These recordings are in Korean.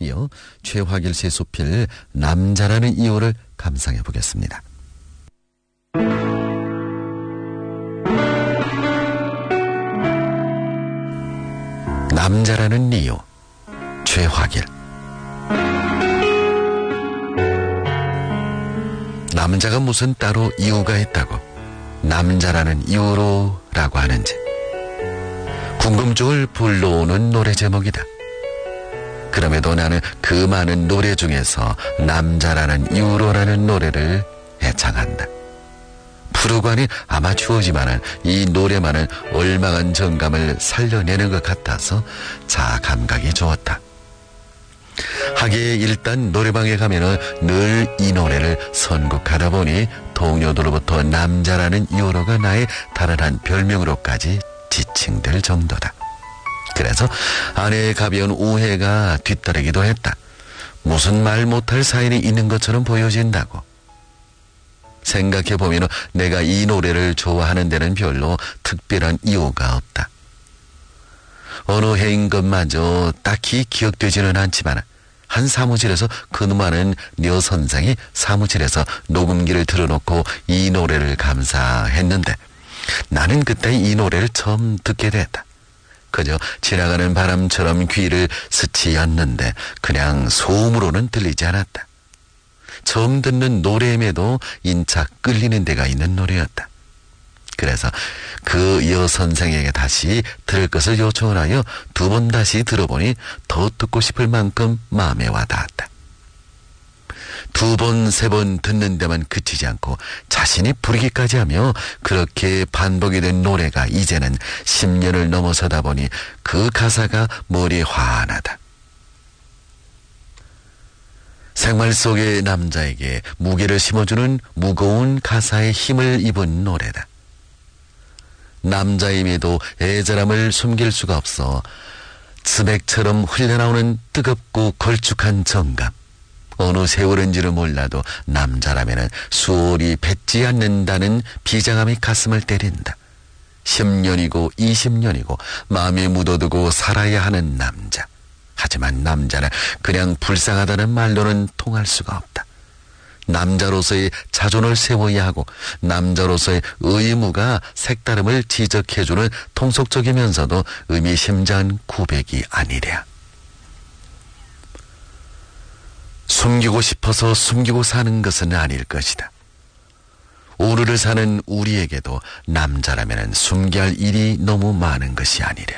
이어 최화길 씨의 수필 남자라는 이유를 감상해 보겠습니다. 남자라는 이유, 최화길. 남자가 무슨 따로 이유가 있다고 남자라는 이유로라고 하는지 궁금증을 불러오는 노래 제목이다. 그럼에도 나는 그 많은 노래 중에서 남자라는 이유로라는 노래를 애창한다. 푸르관이 아마추어지만은 이 노래만은 얼마간 정감을 살려내는 것 같아서 자감각이 좋았다. 하기에 일단 노래방에 가면은 늘 이 노래를 선곡하다 보니 동료들로부터 남자라는 이유로가 나의 다른 한 별명으로까지 지칭될 정도다. 그래서 아내의 가벼운 우애가 뒤따르기도 했다. 무슨 말 못할 사연이 있는 것처럼 보여진다고. 생각해보면 내가 이 노래를 좋아하는 데는 별로 특별한 이유가 없다. 어느 해인 것마저 딱히 기억되지는 않지만 한 사무실에서 근무하는 여 선생이 사무실에서 녹음기를 틀어놓고 이 노래를 감사했는데 나는 그때 이 노래를 처음 듣게 됐다. 그저 지나가는 바람처럼 귀를 스치었는데 그냥 소음으로는 들리지 않았다. 처음 듣는 노래임에도 인착 끌리는 데가 있는 노래였다. 그래서 그 여 선생에게 다시 들을 것을 요청을 하여 두 번 다시 들어보니 더 듣고 싶을 만큼 마음에 와닿았다. 두 번, 세 번 듣는 데만 그치지 않고 자신이 부르기까지 하며 그렇게 반복이 된 노래가 이제는 10년을 넘어서다 보니 그 가사가 머리에 환하다. 생활 속의 남자에게 무게를 심어주는 무거운 가사의 힘을 입은 노래다. 남자임에도 애절함을 숨길 수가 없어 스백처럼 흘러나오는 뜨겁고 걸쭉한 정감. 어느 세월인지는 몰라도 남자라면은 수월이 뱉지 않는다는 비장함이 가슴을 때린다. 10년이고 20년이고 마음에 묻어두고 살아야 하는 남자. 하지만 남자는 그냥 불쌍하다는 말로는 통할 수가 없다. 남자로서의 자존을 세워야 하고 남자로서의 의무가 색다름을 지적해주는 통속적이면서도 의미심장한 고백이 아니랴. 숨기고 싶어서 숨기고 사는 것은 아닐 것이다. 오르를 사는 우리에게도 남자라면 숨겨야 할 일이 너무 많은 것이 아니랴.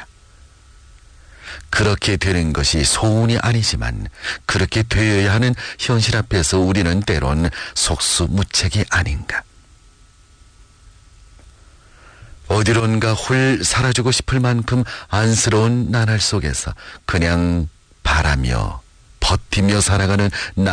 그렇게 되는 것이 소운이 아니지만 그렇게 되어야 하는 현실 앞에서 우리는 때론 속수무책이 아닌가. 어디론가 홀 사라지고 싶을 만큼 안쓰러운 나날 속에서 그냥 바라며 버티며 살아가는